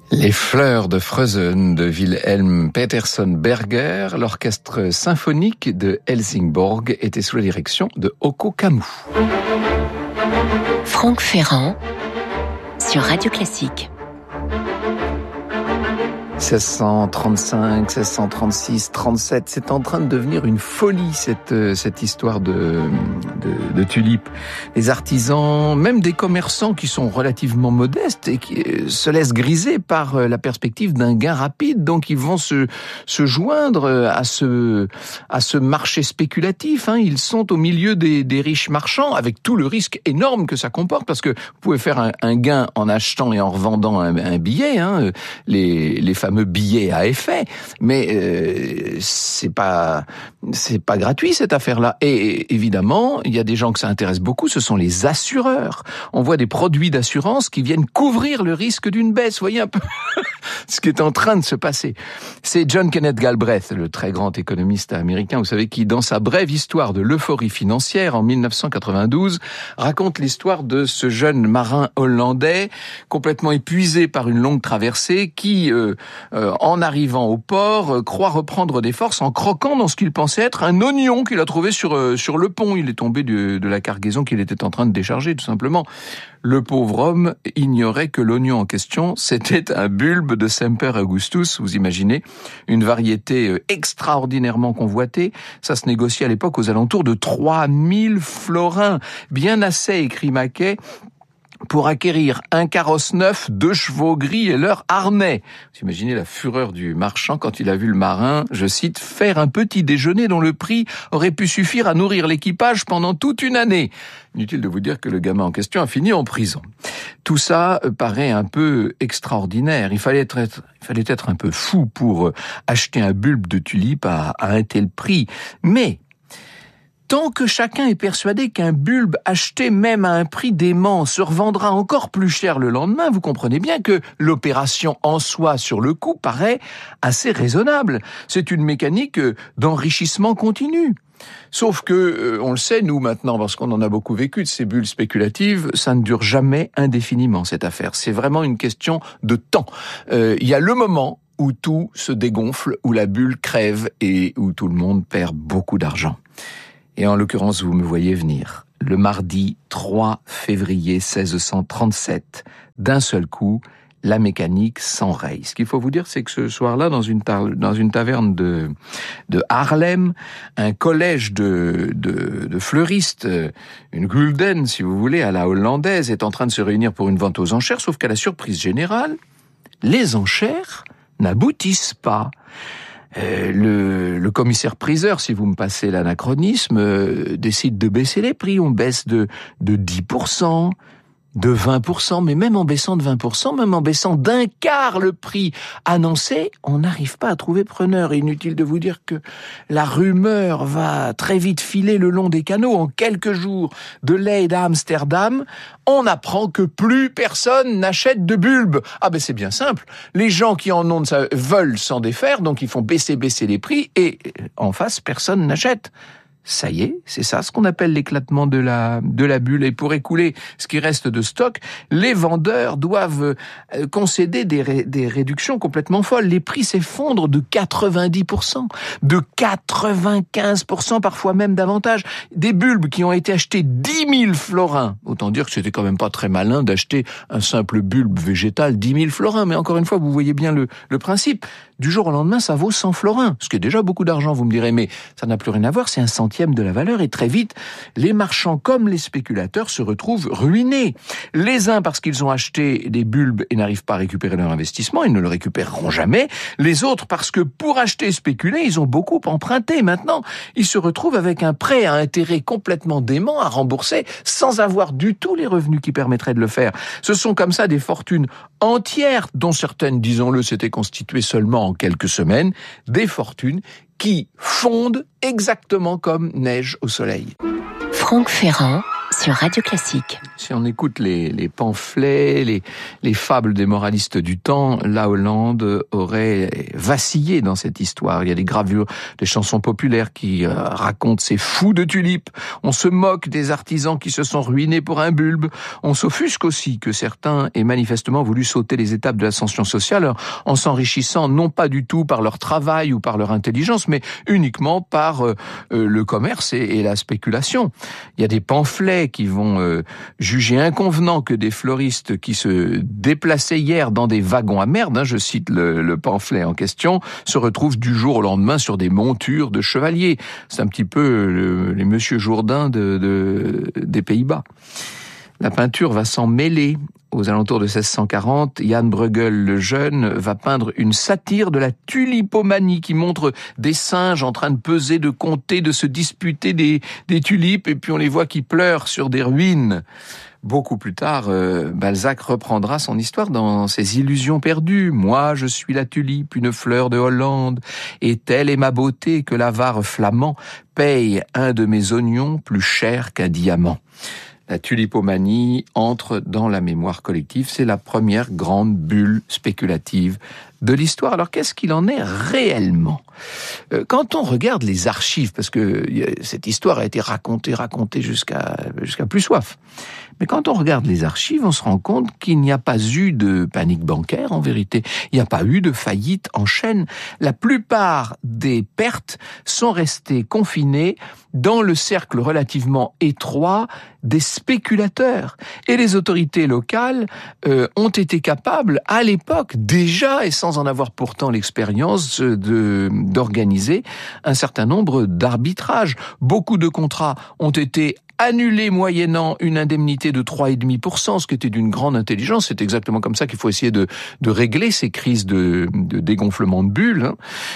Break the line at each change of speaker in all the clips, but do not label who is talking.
Les fleurs de Frozen de Wilhelm Peterson Berger, l'orchestre symphonique de Helsingborg était sous la direction de Hoko Kamuu.
Franck Ferrand sur Radio Classique.
1635, 1636, 37, c'est en train de devenir une folie cette histoire de tulipes. Les artisans, même des commerçants qui sont relativement modestes et qui se laissent griser par la perspective d'un gain rapide, donc ils vont se joindre à ce marché spéculatif. Ils sont au milieu des riches marchands avec tout le risque énorme que ça comporte, parce que vous pouvez faire un gain en achetant et en revendant un billet, les fameux billets à effet, mais c'est pas gratuit cette affaire-là. Et évidemment, il y a des gens que ça intéresse beaucoup, ce sont les assureurs. On voit des produits d'assurance qui viennent couvrir le risque d'une baisse. Vous voyez un peu ce qui est en train de se passer. C'est John Kenneth Galbraith, le très grand économiste américain, vous savez, qui, dans sa brève histoire de l'euphorie financière en 1992, raconte l'histoire de ce jeune marin hollandais complètement épuisé par une longue traversée qui, en arrivant au port, croit reprendre des forces en croquant dans ce qu'il pensait être un oignon qu'il a trouvé sur le pont. Il est tombé de la cargaison qu'il était en train de décharger, tout simplement. Le pauvre homme ignorait que l'oignon en question, c'était un bulbe de Semper Augustus, vous imaginez, une variété extraordinairement convoitée. Ça se négociait à l'époque aux alentours de 3000 florins. Bien assez, écrit Maquet, pour acquérir un carrosse neuf, 2 chevaux gris et leur harnais. Vous imaginez la fureur du marchand quand il a vu le marin, je cite, faire un petit déjeuner dont le prix aurait pu suffire à nourrir l'équipage pendant toute une année. Inutile de vous dire que le gamin en question a fini en prison. Tout ça paraît un peu extraordinaire. Il fallait être un peu fou pour acheter un bulbe de tulipe à un tel prix. Mais tant que chacun est persuadé qu'un bulbe acheté même à un prix dément se revendra encore plus cher le lendemain, vous comprenez bien que l'opération en soi sur le coup paraît assez raisonnable. C'est une mécanique d'enrichissement continu. Sauf que, on le sait, nous maintenant, parce qu'on en a beaucoup vécu de ces bulles spéculatives, ça ne dure jamais indéfiniment cette affaire. C'est vraiment une question de temps. Il y a le moment où tout se dégonfle, où la bulle crève et où tout le monde perd beaucoup d'argent. Et en l'occurrence, vous me voyez venir. Le mardi 3 février 1637, d'un seul coup, la mécanique s'enraye. Ce qu'il faut vous dire, c'est que ce soir-là, dans une taverne de Haarlem, un collège de fleuristes, une gulden, si vous voulez, à la hollandaise, est en train de se réunir pour une vente aux enchères, sauf qu'à la surprise générale, les enchères n'aboutissent pas. Le commissaire-priseur, si vous me passez l'anachronisme, décide de baisser les prix. On baisse de 10%, de 20%, mais même en baissant de 20%, même en baissant d'un quart le prix annoncé, on n'arrive pas à trouver preneur. Inutile de vous dire que la rumeur va très vite filer le long des canaux. En quelques jours, de Leyde à Amsterdam, on apprend que plus personne n'achète de bulbes. Ah ben c'est bien simple. Les gens qui en ont veulent s'en défaire, donc ils font baisser les prix et en face, personne n'achète. Ça y est, c'est ça ce qu'on appelle l'éclatement de la bulle. Et pour écouler ce qui reste de stock, les vendeurs doivent concéder des réductions complètement folles. Les prix s'effondrent de 90%, de 95%, parfois même davantage. Des bulbes qui ont été achetés 10 000 florins. Autant dire que c'était quand même pas très malin d'acheter un simple bulbe végétal 10 000 florins. Mais encore une fois, vous voyez bien le principe. Du jour au lendemain, ça vaut 100 florins. Ce qui est déjà beaucoup d'argent, vous me direz. Mais ça n'a plus rien à voir, c'est un centième de la valeur. Et très vite, les marchands comme les spéculateurs se retrouvent ruinés. Les uns parce qu'ils ont acheté des bulbes et n'arrivent pas à récupérer leur investissement, ils ne le récupéreront jamais. Les autres parce que pour acheter et spéculer, ils ont beaucoup emprunté. Maintenant, ils se retrouvent avec un prêt à intérêt complètement dément à rembourser sans avoir du tout les revenus qui permettraient de le faire. Ce sont comme ça des fortunes entières, dont certaines, disons-le, s'étaient constituées seulement en quelques semaines, des fortunes qui fondent exactement comme neige au soleil.
Franck Ferrand sur Radio Classique.
Si on écoute les pamphlets, les fables des moralistes du temps, la Hollande aurait vacillé dans cette histoire. Il y a des gravures, des chansons populaires qui racontent ces fous de tulipes. On se moque des artisans qui se sont ruinés pour un bulbe. On s'offusque aussi que certains aient manifestement voulu sauter les étapes de l'ascension sociale en s'enrichissant non pas du tout par leur travail ou par leur intelligence, mais uniquement par le commerce et la spéculation. Il y a des pamphlets qui vont juger inconvenant que des fleuristes qui se déplaçaient hier dans des wagons à merde, je cite le pamphlet en question, se retrouvent du jour au lendemain sur des montures de chevaliers. C'est un petit peu les Monsieur Jourdain des Pays-Bas. La peinture va s'en mêler. Aux alentours de 1640, Jan Bruegel le Jeune va peindre une satire de la tulipomanie qui montre des singes en train de peser, de compter, de se disputer des tulipes, et puis on les voit qui pleurent sur des ruines. Beaucoup plus tard, Balzac reprendra son histoire dans ses Illusions perdues. Moi, je suis la tulipe, une fleur de Hollande, et telle est ma beauté que l'avare flamand paye un de mes oignons plus cher qu'un diamant. La tulipomanie entre dans la mémoire collective. C'est la première grande bulle spéculative de l'histoire. Alors, qu'est-ce qu'il en est réellement ? Quand on regarde les archives, parce que cette histoire a été racontée jusqu'à plus soif. Mais quand on regarde les archives, on se rend compte qu'il n'y a pas eu de panique bancaire, en vérité. Il n'y a pas eu de faillite en chaîne. La plupart des pertes sont restées confinées dans le cercle relativement étroit des spéculateurs. Et les autorités locales ont été capables, à l'époque, déjà, et sans en avoir pourtant l'expérience, d'organiser un certain nombre d'arbitrages. Beaucoup de contrats ont été annulé moyennant une indemnité de 3,5%, ce qui était d'une grande intelligence. C'est exactement comme ça qu'il faut essayer de régler ces crises de dégonflement de bulles.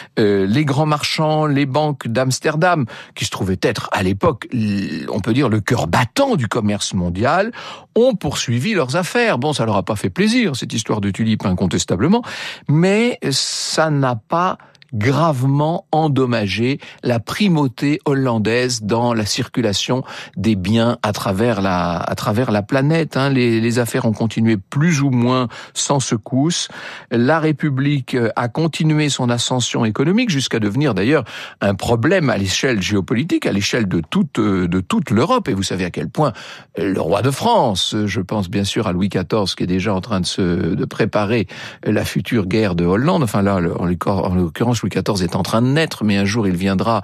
Les grands marchands, les banques d'Amsterdam, qui se trouvaient être à l'époque, on peut dire, le cœur battant du commerce mondial, ont poursuivi leurs affaires. Bon, ça leur a pas fait plaisir, cette histoire de tulipes, incontestablement, mais ça n'a pas gravement endommagé la primauté hollandaise dans la circulation des biens à travers la planète. Les affaires ont continué plus ou moins sans secousse. La République a continué son ascension économique jusqu'à devenir d'ailleurs un problème à l'échelle géopolitique, à l'échelle de toute l'Europe. Et vous savez à quel point le roi de France, je pense bien sûr à Louis XIV qui est déjà en train de préparer la future guerre de Hollande. Enfin là, en l'occurrence, Louis XIV est en train de naître, mais un jour il viendra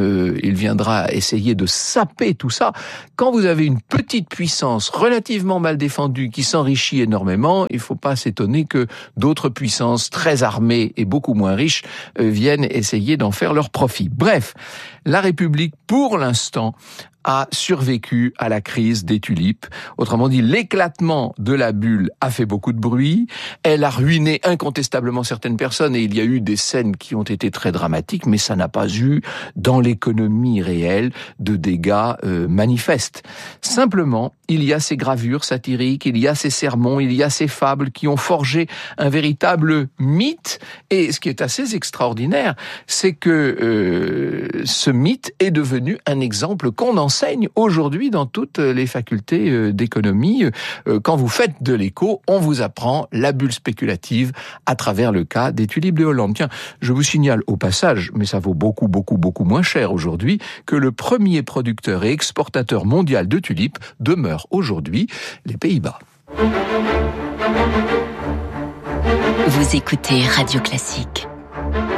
essayer de saper tout ça. Quand vous avez une petite puissance relativement mal défendue qui s'enrichit énormément, il ne faut pas s'étonner que d'autres puissances très armées et beaucoup moins riches viennent essayer d'en faire leur profit. Bref, la République, pour l'instant, a survécu à la crise des tulipes. Autrement dit, l'éclatement de la bulle a fait beaucoup de bruit. Elle a ruiné incontestablement certaines personnes et il y a eu des scènes qui ont été très dramatiques, mais ça n'a pas eu, dans l'économie réelle, de dégâts manifestes. Simplement, il y a ces gravures satiriques, il y a ces sermons, il y a ces fables qui ont forgé un véritable mythe. Et ce qui est assez extraordinaire, c'est que ce mythe est devenu un exemple qu'on enseigne aujourd'hui dans toutes les facultés d'économie. Quand vous faites de l'éco, on vous apprend la bulle spéculative à travers le cas des tulipes de Hollande. Tiens, je vous signale au passage, mais ça vaut beaucoup moins cher aujourd'hui, que le premier producteur et exportateur mondial de tulipes demeure aujourd'hui les Pays-Bas.
Vous écoutez Radio Classique.